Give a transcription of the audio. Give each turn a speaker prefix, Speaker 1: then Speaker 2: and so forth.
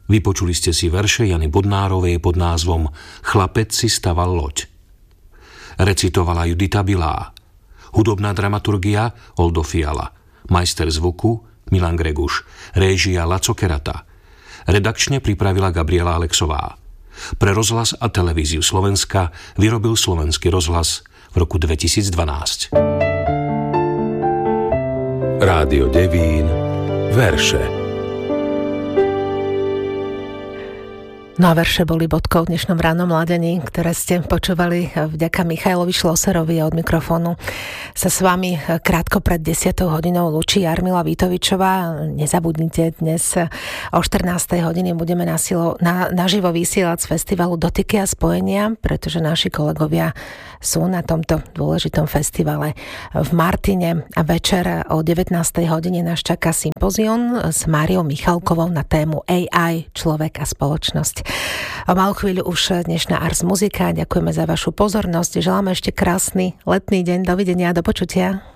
Speaker 1: Vypočuli ste si verše Jany Bodnárovej pod názvom Chlapec si staval loď. Recitovala Judita Bilá. Hudobná dramaturgia Oldo Fiala. Majster zvuku Milan Greguš. Réžia Laco Kerata. Redakčne pripravila Gabriela Alexová. Pre rozhlas a televíziu Slovenska vyrobil Slovenský rozhlas v roku 2012. Rádio Devín. Verše.
Speaker 2: No a verše boli bodkou v dnešnom Rannom mladení, ktoré ste počúvali vďaka Michailovi Šloserovi a od mikrofónu sa s vami krátko pred 10 hodinou lúči Jarmila Vítovičová. Nezabudnite, dnes o 14 hodine budeme naživo vysielať z festivalu Dotyky a spojenia, pretože naši kolegovia sú na tomto dôležitom festivale v Martine a večer o 19 hodine nás čaká sympozión s Máriou Michalkovou na tému AI, človek a spoločnosť. O malú chvíľu už dnešná Ars Muzika. Ďakujeme za vašu pozornosť. Želáme ešte krásny letný deň. Dovidenia a do počutia.